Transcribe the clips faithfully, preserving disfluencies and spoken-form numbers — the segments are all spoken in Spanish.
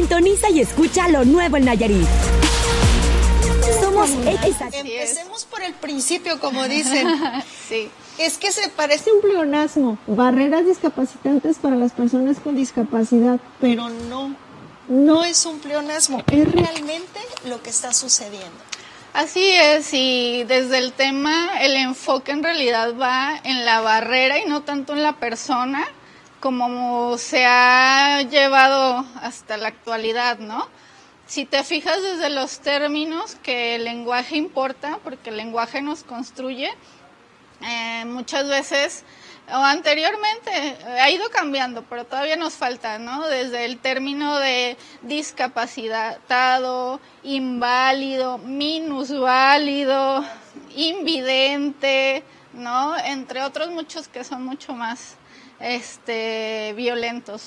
Sintoniza y escucha lo nuevo en Nayarit. Somos X H. Empecemos por el principio, como dicen. Sí. Es que se parece un pleonasmo, barreras discapacitantes para las personas con discapacidad, pero no, no es un pleonasmo, es realmente lo que está sucediendo. Así es, y desde el tema, el enfoque en realidad va en la barrera y no tanto en la persona, como se ha llevado hasta la actualidad, ¿no? Si te fijas desde los términos que el lenguaje importa, porque el lenguaje nos construye, eh, muchas veces, o anteriormente, ha ido cambiando, pero todavía nos falta, ¿no? Desde el término de discapacitado, inválido, minusválido, invidente, ¿no? Entre otros muchos que son mucho más este, violentos.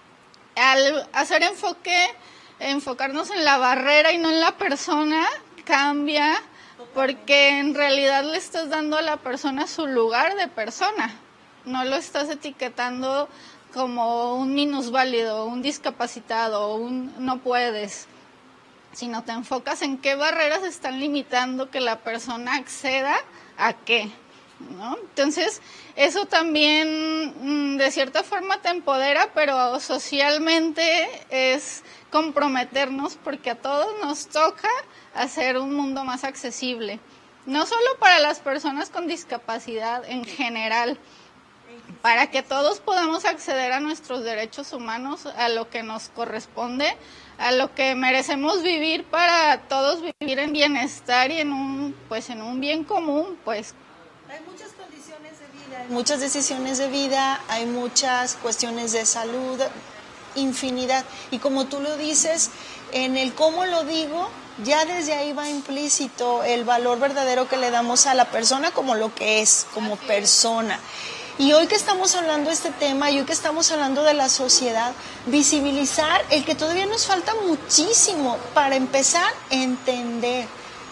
Al hacer enfoque, enfocarnos en la barrera y no en la persona, cambia, porque en realidad le estás dando a la persona su lugar de persona, no lo estás etiquetando como un minusválido, un discapacitado, un no puedes, sino te enfocas en qué barreras están limitando que la persona acceda a qué, ¿no? Entonces, eso también de cierta forma te empodera, pero socialmente es comprometernos porque a todos nos toca hacer un mundo más accesible, no solo para las personas con discapacidad en general, para que todos podamos acceder a nuestros derechos humanos, a lo que nos corresponde, a lo que merecemos vivir, para todos vivir en bienestar y en un, pues en un bien común, pues. Hay muchas condiciones de vida, hay muchas decisiones de vida, hay muchas cuestiones de salud, infinidad. Y como tú lo dices, en el cómo lo digo, ya desde ahí va implícito el valor verdadero que le damos a la persona como lo que es, como persona. Y hoy que estamos hablando de este tema, y hoy que estamos hablando de la sociedad, visibilizar el que todavía nos falta muchísimo para empezar a entender.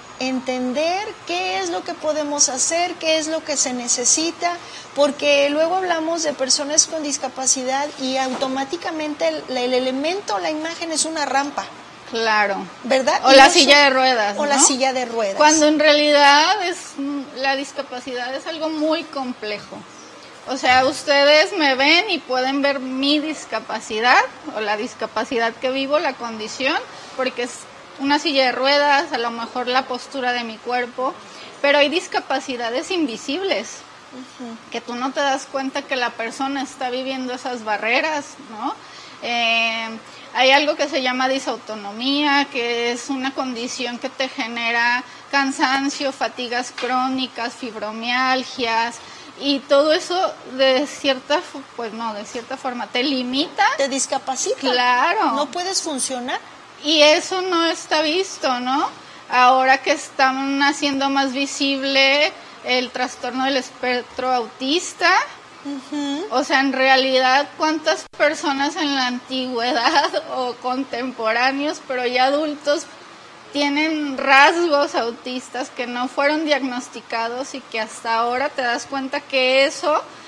Entender qué es lo que podemos hacer, qué es lo que se necesita, porque luego hablamos de personas con discapacidad y automáticamente el, el elemento, la imagen es una rampa. Claro. ¿Verdad? O y la eso, silla de ruedas, O ¿no? la silla de ruedas. Cuando en realidad es la discapacidad es algo muy complejo. O sea, ustedes me ven y pueden ver mi discapacidad o la discapacidad que vivo, la condición, porque es una silla de ruedas, a lo mejor la postura de mi cuerpo, pero hay discapacidades invisibles, uh-huh. que tú no te das cuenta que la persona está viviendo esas barreras, ¿no? Eh, hay algo que se llama disautonomía, que es una condición que te genera cansancio, fatigas crónicas, fibromialgias, y todo eso de cierta, pues no, de cierta forma te limita. Te discapacita. Claro. No puedes funcionar. Y eso no está visto, ¿no? Ahora que están haciendo más visible el trastorno del espectro autista, uh-huh. o sea, en realidad, ¿cuántas personas en la antigüedad o contemporáneos, pero ya adultos, tienen rasgos autistas que no fueron diagnosticados y que hasta ahora te das cuenta que eso